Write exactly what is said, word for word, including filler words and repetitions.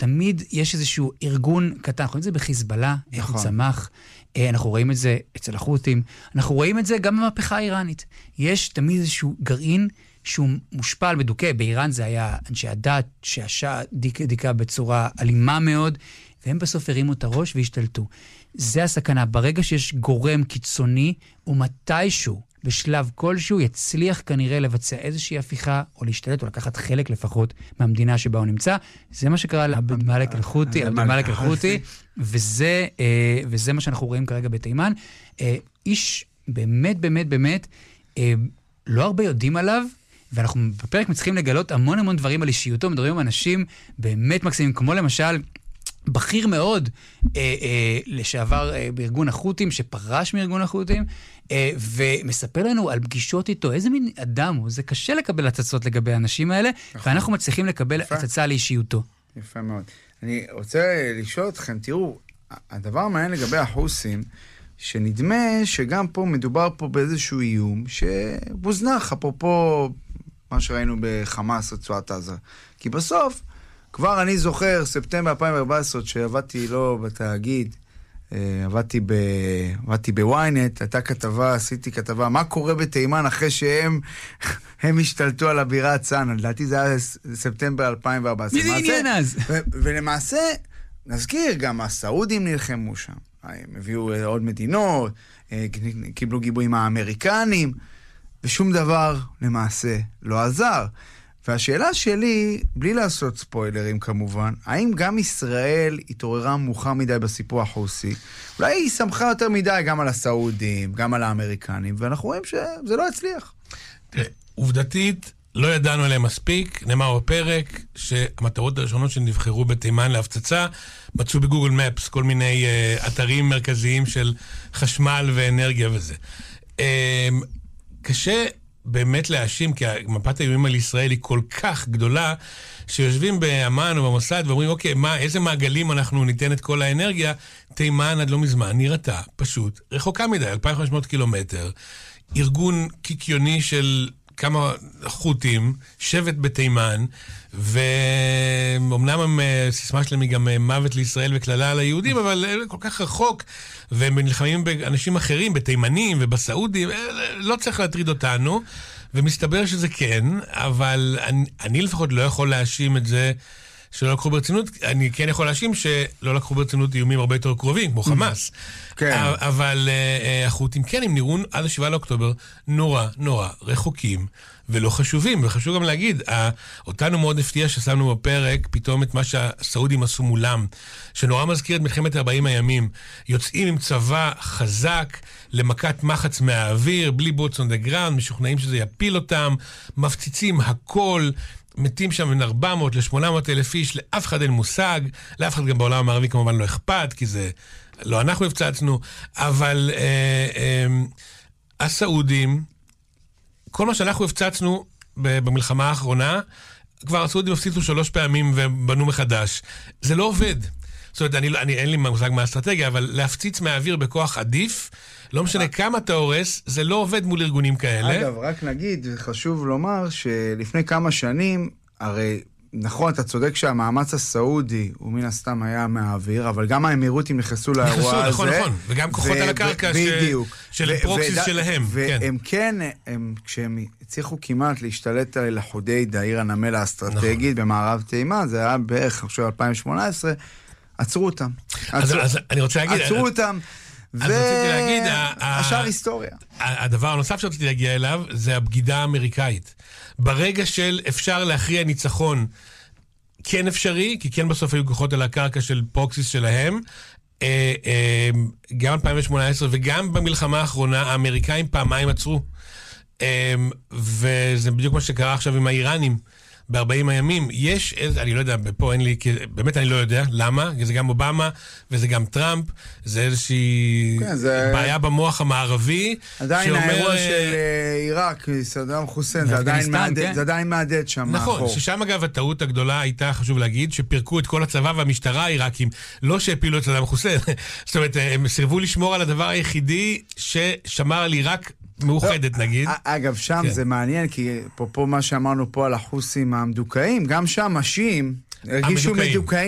תמיד יש איזשהו ארגון קטן, אנחנו רואים את זה בחיזבאללה, איך הוא צמח, אנחנו רואים את זה אצל החות'ים, אנחנו רואים את זה גם במהפכה האיראנית. יש תמיד איזשהו גרעין שהוא מושפע על מדוכא, באיראן זה היה אנשי הדת, שהשעה דיק, דיקה בצורה אלימה מאוד, והם בסוף הרימו את הראש והשתלטו. זה הסכנה, ברגע שיש גורם קיצוני, ומתישהו, בשלב כלשהו, יצליח כנראה לבצע איזושהי הפיכה, או להשתלט, או לקחת חלק לפחות מהמדינה שבה הוא נמצא. זה מה שקרה לעבד מאלק אל-חותי, עבד מאלק אל-חותי, וזה, וזה מה שאנחנו רואים כרגע בתימן. איש באמת, באמת, באמת, לא הרבה יודעים עליו, ואנחנו בפרק מצליחים לגלות המון המון דברים על אישיותו, מדברים עם אנשים באמת מקסימים, כמו למשל, בכיר מאוד אה, אה, לשעבר אה, בארגון החות'ים, שפרש מארגון החות'ים, אה, ומספר לנו על פגישות איתו, איזה מין אדם הוא, זה קשה לקבל הצצות לגבי האנשים האלה, נכון. ואנחנו מצליחים לקבל יפה. הצצה לאישיותו. יפה מאוד. אני רוצה לשאול אתכם, תראו, הדבר המעניין לגבי החות'ים, שנדמה שגם פה מדובר פה באיזשהו איום, שבוזנח, אפרופו מה שראינו בחמאס רצועת עזה. כי בסוף, כבר אני זוכר, ספטמבר אלפיים וארבע עשרה, שעבדתי לא בתאגיד, עבדתי ב... עבדתי בוויינט, הייתה כתבה, עשיתי כתבה, מה קורה בתימן אחרי שהם הם השתלטו על הבירה צאנע, לדעתי זה היה ספטמבר אלפיים וארבע עשרה. מי זה עניין אז? ו... ולמעשה, נזכיר, גם הסעודים נלחמו שם, הם הביאו עוד מדינות, קיבלו גיבויים האמריקנים, ושום דבר למעשה לא עזר. והשאלה שלי, בלי לעשות ספוילרים כמובן, האם גם ישראל התעוררה מאוחר מדי בסיפור החות'י? אולי היא שמחה יותר מדי גם על הסעודים, גם על האמריקנים, ואנחנו רואים שזה לא הצליח. תראה, עובדתית, לא ידענו עליהם מספיק, נאמר בפרק שהמטרות הראשונות שנבחרו בתימן להפצצה, מצאו בגוגל מפס כל מיני uh, אתרים מרכזיים של חשמל ואנרגיה וזה. Uh, קשה באמת להאשים, כי מפת האיומים על ישראל היא כל כך גדולה, שיושבים באמן או במוסד ואומרים, אוקיי, מה, איזה מעגלים אנחנו ניתן את כל האנרגיה? תימן עד לא מזמן נראתה פשוט רחוקה מדי, אלפיים וחמש מאות קילומטר, ארגון קיקיוני של כמה חות'ים, שבט בתימן, ואומנם הם, סיסמה שלהם היא גם מוות לישראל וכללה על היהודים, אבל כל כך רחוק, והם נלחמים באנשים אחרים, בתימנים ובסעודים, לא צריך להטריד אותנו, ומסתבר שזה כן, אבל אני, אני לפחות לא יכול להאשים את זה שלא לקחו ברצינות, אני כן יכול להאשים שלא לקחו ברצינות איומים הרבה יותר קרובים, כמו חמאס. כן. אבל החות'ים כן, הם נראו עד השבעה לאוקטובר נורא נורא רחוקים ולא חשובים, וחשוב גם להגיד, אותנו מאוד הפתיע ששמנו בפרק פתאום את מה שהסעודים עשו מולם, שנורא מזכיר את מלחמת ארבעים הימים, יוצאים עם צבא חזק למכת מחץ מהאוויר, בלי בוטס און דה גראונד, משוכנעים שזה יפיל אותם, מפציצים הכל, מתים שם בין ארבע מאות ל-שמונה מאות אלף איש, לאף אחד אין מושג, לאף אחד גם בעולם המערבי כמובן לא אכפת, כי זה לא אנחנו הפצצנו, אבל אה, אה, הסעודים, כל מה שאנחנו הפצצנו במלחמה האחרונה, כבר הסעודים הפציצו שלוש פעמים ובנו מחדש. זה לא עובד. זאת אומרת, אני, אני, אין לי מושג מהאסטרטגיה, אבל להפציץ מהאוויר בכוח עדיף, לא משנה כמה אתה הורס, זה לא עובד מול ארגונים כאלה. אגב, רק נגיד, חשוב לומר שלפני כמה שנים, הרי נכון, אתה צודק שהמאמץ הסעודי הוא מן הסתם היה מהאוויר, אבל גם האמירותים נכנסו לאירוע הזה. נכון, נכון, וגם כוחות על הקרקע של פרוקסיס שלהם. והם כן, כשהם הצליחו כמעט להשתלט על החודיידה, העיר הנמל האסטרטגית במערב תימן, זה היה בערך עכשיו אלפיים שמונה עשרה, עצרו אותם. אז אני רוצה להגיד... עצרו אותם. והשאר היסטוריה. הדבר הנוסף שרציתי להגיע אליו זה הבגידה האמריקאית. ברגע של אפשר להכריע ניצחון כן אפשרי, כי כן בסוף היו כוחות על הקרקע של פרוקסיס שלהם, גם אלפיים שמונה עשרה וגם במלחמה האחרונה האמריקאים פעמיים עצרו. וזה בדיוק מה שקרה עכשיו עם האיראנים. ב-ארבעים הימים, יש איזה, אני לא יודע, פה אין לי, באמת אני לא יודע, למה? זה גם אובמה, וזה גם טראמפ, זה איזושהי כן, זה... בעיה במוח המערבי, עדיין שאומר... האירוע של עיראק, סדאם חוסיין, זה עדיין מעדד, כן? זה עדיין מעדד שם נכון, מאחור. ששם אגב הטעות הגדולה הייתה, חשוב להגיד, שפירקו את כל הצבא והמשטרה העיראקים, לא שהפילו את סדאם חוסיין, זאת אומרת, הם סירבו לשמור על הדבר היחידי ששמר על עיראק, מאוחדת נגיד. אגב, שם זה מעניין, כי פה מה שאמרנו פה על החות'ים המדוכאים, גם שם השיעים הרגישו מדוכאים